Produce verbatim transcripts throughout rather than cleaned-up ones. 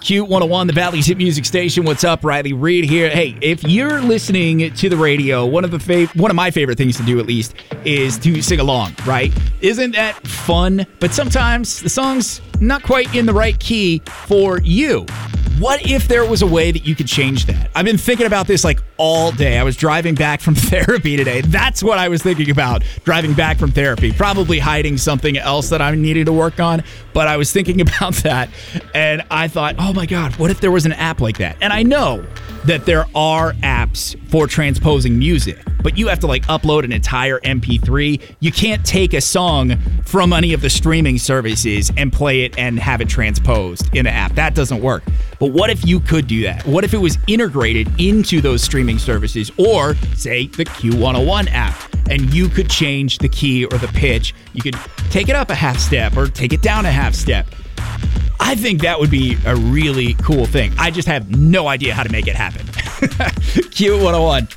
Q one oh one, the Valley's hit music station. What's up? Riley Reid here. Hey, if you're listening to the radio, one of the fav- one of my favorite things to do, at least, is to sing along, right? Isn't that fun? But sometimes the song's not quite in the right key for you. What if there was a way that you could change that? I've been thinking about this like all day. I was driving back from therapy today. That's what I was thinking about, driving back from therapy. Probably hiding something else that I needed to work on, but I was thinking about that, and I thought, oh my God, what if there was an app like that? And I know that there are apps for transposing music, but you have to like upload an entire M P three. You can't take a song from any of the streaming services and play it and have it transposed in an app. That doesn't work. But what if you could do that? What if it was integrated into those streaming services, or say the Q one oh one app, and you could change the key or the pitch? You could take it up a half step or take it down a half step. I think that would be a really cool thing. I just have no idea how to make it happen. Q one oh one.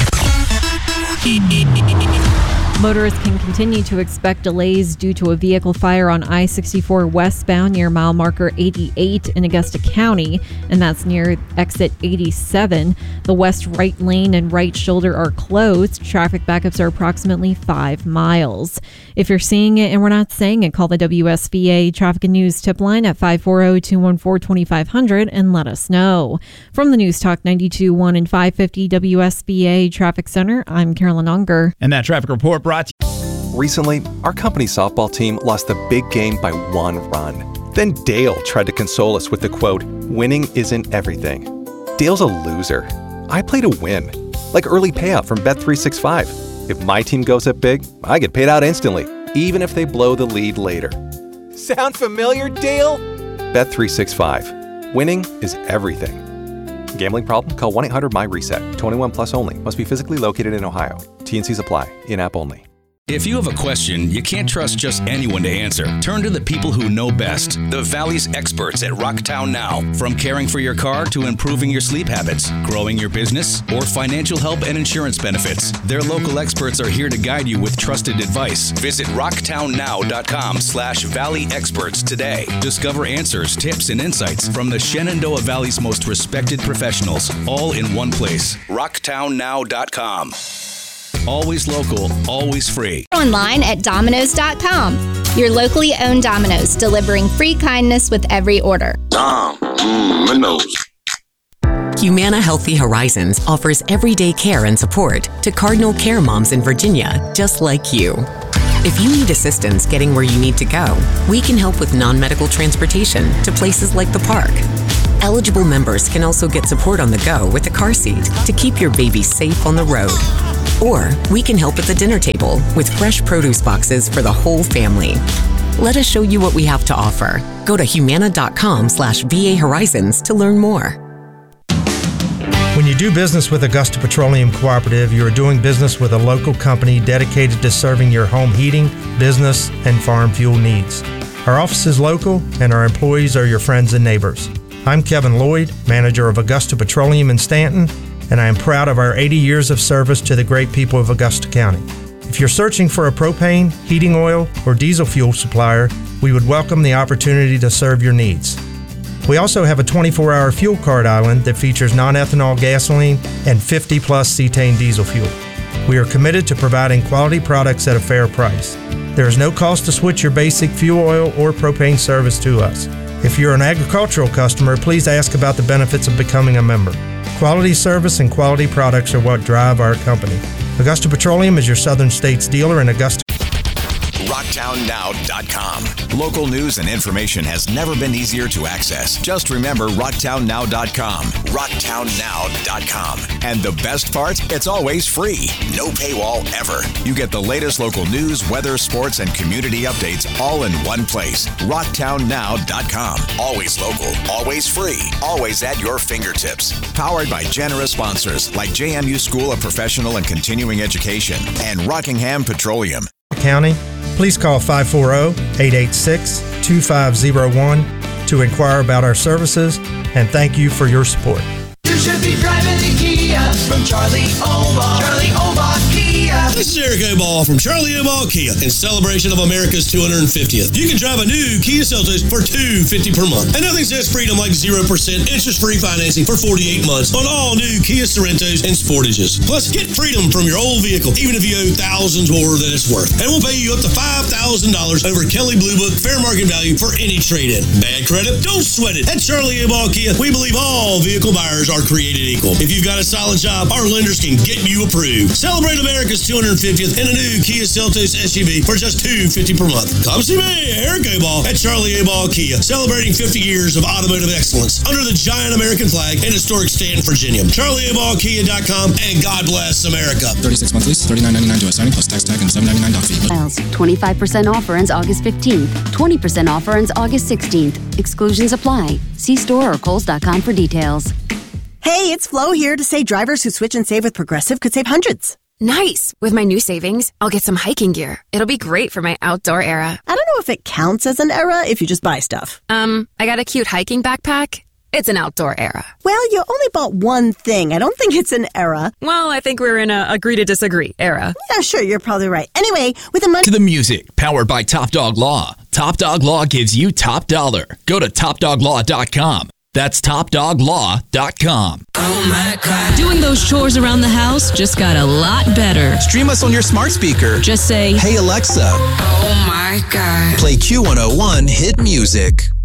Motorists can continue to expect delays due to a vehicle fire on I sixty-four westbound near mile marker eighty-eight in Augusta County, and that's near exit eighty-seven. The west right lane and right shoulder are closed. Traffic backups are approximately five miles. If you're seeing it and we're not saying it, call the W S V A Traffic and News tip line at five four zero, two one four, two five zero zero and let us know. From the News Talk ninety-two point one and five fifty W S V A Traffic Center, I'm Carolyn Unger. And that traffic report brought to you. Recently, our company softball team lost the big game by one run. Then Dale tried to console us with the quote, "Winning isn't everything." Dale's a loser. I play to win, like early payout from Bet three sixty-five. If my team goes up big, I get paid out instantly, even if they blow the lead later. Sound familiar, Dale? Bet three sixty-five. Winning is everything. Gambling problem? Call one eight hundred my reset. twenty-one plus only. Must be physically located in Ohio. T and Cs apply. In-app only. If you have a question you can't trust just anyone to answer, turn to the people who know best. The Valley's experts at Rocktown Now. From caring for your car to improving your sleep habits, growing your business, or financial help and insurance benefits, their local experts are here to guide you with trusted advice. Visit rocktownnow.com slash Valley Experts today. Discover answers, tips, and insights from the Shenandoah Valley's most respected professionals, all in one place. rocktown now dot com. Always local, always free. Online at Domino's dot com. Your locally owned Domino's, delivering free kindness with every order. Domino's. Humana Healthy Horizons offers everyday care and support to Cardinal Care moms in Virginia, just like you. If you need assistance getting where you need to go, we can help with non-medical transportation to places like the park. Eligible members can also get support on the go with a car seat to keep your baby safe on the road. Or we can help at the dinner table with fresh produce boxes for the whole family. Let us show you what we have to offer. Go to humana.com slash VA Horizons to learn more. When you do business with Augusta Petroleum Cooperative, you are doing business with a local company dedicated to serving your home heating, business, and farm fuel needs. Our office is local, and our employees are your friends and neighbors. I'm Kevin Lloyd, manager of Augusta Petroleum in Stanton, and I am proud of our eighty years of service to the great people of Augusta County. If you're searching for a propane, heating oil, or diesel fuel supplier, we would welcome the opportunity to serve your needs. We also have a twenty-four hour fuel card island that features non-ethanol gasoline and fifty plus cetane diesel fuel. We are committed to providing quality products at a fair price. There is no cost to switch your basic fuel oil or propane service to us. If you're an agricultural customer, please ask about the benefits of becoming a member. Quality service and quality products are what drive our company. Augusta Petroleum is your Southern States dealer in Augusta. rocktown now dot com. Local news and information has never been easier to access. Just remember rocktown now dot com. rocktown now dot com. And the best part? It's always free. No paywall ever. You get the latest local news, weather, sports, and community updates all in one place. rocktown now dot com. Always local, always free, always at your fingertips. Powered by generous sponsors like J M U School of Professional and Continuing Education and Rockingham Petroleum. County, please call five four zero, eight eight six, two five zero one to inquire about our services, and thank you for your support. You should be driving a Kia from Charlie Omar. Charlie Omar Kia. This is Eric O'Ball from Charlie O'Ball Kia in celebration of America's two hundred fiftieth. You can drive a new Kia Seltos for two hundred fifty dollars per month. And nothing says freedom like zero percent interest-free financing for forty-eight months on all new Kia Sorrentos and Sportages. Plus, get freedom from your old vehicle, even if you owe thousands more than it's worth. And we'll pay you up to five thousand dollars over Kelly Blue Book fair market value for any trade-in. Bad credit? Don't sweat it. At Charlie O'Ball Kia, we believe all vehicle buyers are created equal. If you've got a solid job, our lenders can get you approved. Celebrate America's two hundred fiftieth in a new Kia Seltos S U V for just two hundred fifty dollars per month. Come see me, Eric O'Ball, at Charlie O'Ball Kia, celebrating fifty years of automotive excellence under the giant American flag in historic Stanton, Virginia. Charlie O'Ball Kia dot com, and God bless America. thirty-six month lease, thirty-nine ninety-nine to a signing plus tax tag and seven ninety-nine doc fee. twenty-five percent offer ends August fifteenth. twenty percent offer ends August sixteenth. Exclusions apply. See store or Kohl's dot com for details. Hey, it's Flo here to say drivers who switch and save with Progressive could save hundreds. Nice! With my new savings, I'll get some hiking gear. It'll be great for my outdoor era. I don't know if it counts as an era if you just buy stuff. Um, I got a cute hiking backpack. It's an outdoor era. Well, you only bought one thing. I don't think it's an era. Well, I think we're in a agree to disagree era. Yeah, sure, you're probably right. Anyway, with the money... To the music, powered by Top Dog Law. Top Dog Law gives you top dollar. Go to top dog law dot com. That's top dog law dot com. Oh my God. Doing those chores around the house just got a lot better. Stream us on your smart speaker. Just say, "Hey Alexa." Oh my God. Play Q one oh one Hit Music.